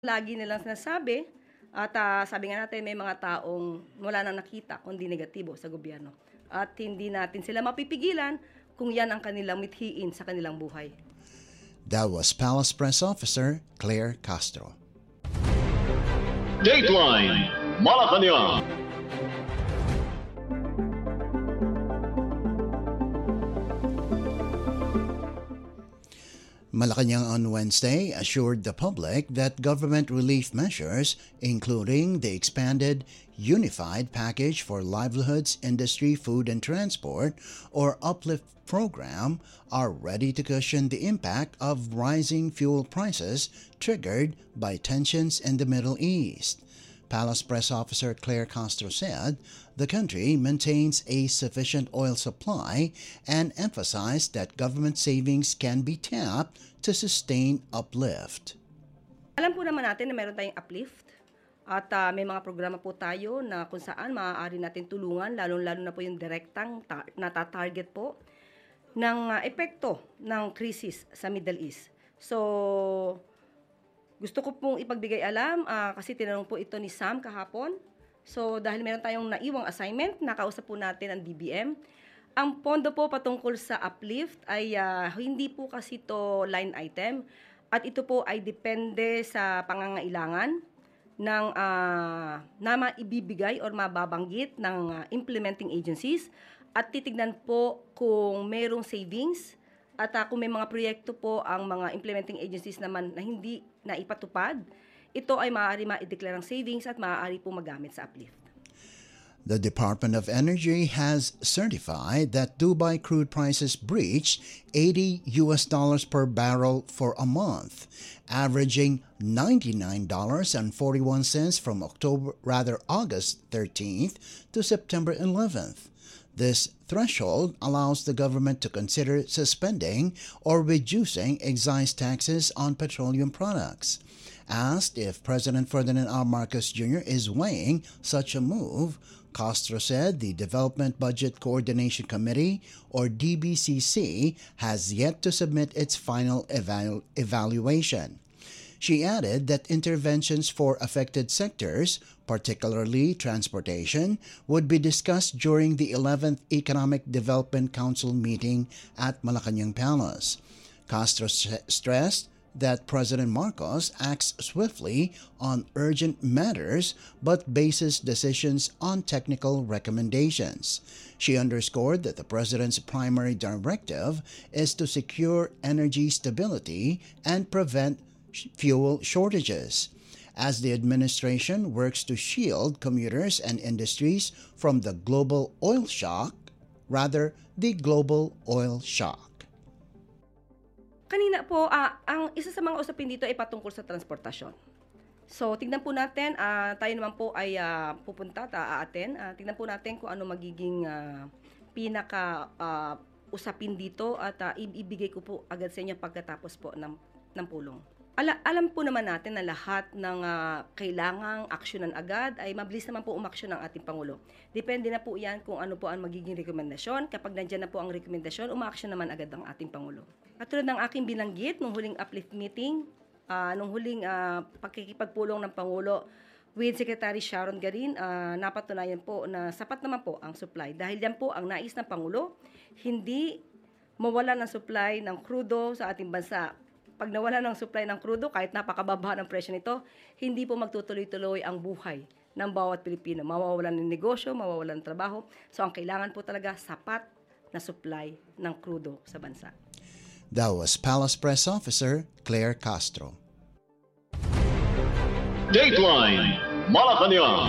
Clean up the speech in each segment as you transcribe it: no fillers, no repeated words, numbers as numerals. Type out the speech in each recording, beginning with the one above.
Lagi nilang sinasabi at, sabi nga natin may mga taong wala nang nakita kundi negatibo sa gobyerno at hindi natin sila mapipigilan kung yan ang kanilang mithiin sa kanilang buhay. That was Palace Press Officer Claire Castro. Dateline Malacanang. Malacanang on Wednesday assured the public that government relief measures, including the expanded Unified Package for Livelihoods, Industry, Food and Transport, or Uplift program, are ready to cushion the impact of rising fuel prices triggered by tensions in the Middle East. Palace Press Officer Claire Castro said the country maintains a sufficient oil supply and emphasized that government savings can be tapped to sustain uplift. Alam po naman natin na meron tayong uplift at may mga programa po tayo na kung saan maaari natin tulungan, lalong-lalo na po yung direktang natatarget po ng epekto ng krisis sa Middle East. So, gusto ko pong ipagbigay alam kasi tinanong po ito ni Sam kahapon. So dahil meron tayong naiwang assignment, nakausap po natin ang DBM. Ang pondo po patungkol sa uplift ay hindi po kasi ito line item at ito po ay depende sa pangangailangan ng na maibibigay or mababanggit ng implementing agencies at titignan po kung merong savings. At kung may mga proyekto po ang mga implementing agencies naman na hindi naipatupad, ito ay maaari ma-declare ang savings at maaari po magamit sa uplift. The Department of Energy has certified that Dubai crude prices breached $80 per barrel for a month, averaging $99.41 from August 13th to September 11th. This threshold allows the government to consider suspending or reducing excise taxes on petroleum products. Asked if President Ferdinand R. Marcos Jr. is weighing such a move, Castro said the Development Budget Coordination Committee, or DBCC, has yet to submit its final evaluation. She added that interventions for affected sectors, particularly transportation, would be discussed during the 11th Economic Development Council meeting at Malacanang Palace. Castro stressed that President Marcos acts swiftly on urgent matters but bases decisions on technical recommendations. She underscored that the president's primary directive is to secure energy stability and prevent fuel shortages, as the administration works to shield commuters and industries from the global oil shock. Kanina po, ang isa sa mga usapin dito ay patungkol sa transportasyon. So, tignan po natin, tayo naman po ay pupunta at aaten. Tignan po natin kung ano magiging usapin dito at ibigay ko po agad sa inyo pagkatapos po ng pulong. Alam po naman natin na lahat ng kailangang aksyonan agad ay mabilis naman po umaksyon ng ating Pangulo. Depende na po yan kung ano po ang magiging rekomendasyon. Kapag nandyan na po ang rekomendasyon, umaaksyon naman agad ang ating Pangulo. Katulad ng aking binanggit nung huling uplift meeting, nung huling pagkikipagpulong ng Pangulo with Secretary Sharon Garin, napatunayan po na sapat naman po ang supply. Dahil yan po ang nais ng Pangulo, hindi mawala ng supply ng krudo sa ating bansa. Pag nawala ng supply ng krudo, kahit napakababa ng presyo nito, hindi po magtutuloy-tuloy ang buhay ng bawat Pilipino. Mawawalan ng negosyo, mawawalan ng trabaho. So ang kailangan po talaga sapat na supply ng krudo sa bansa. That was Palace Press Officer Claire Castro. Dateline Malacanang.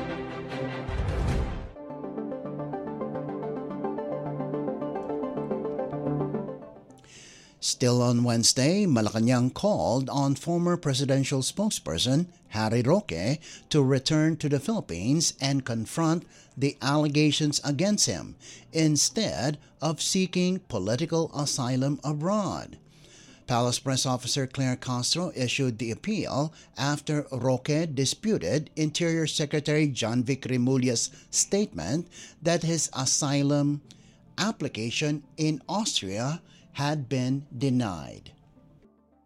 Still on Wednesday, Malacanang called on former presidential spokesperson Harry Roque to return to the Philippines and confront the allegations against him instead of seeking political asylum abroad. Palace Press Officer Claire Castro issued the appeal after Roque disputed Interior Secretary John Vic Remulla's statement that his asylum application in Austria had been denied.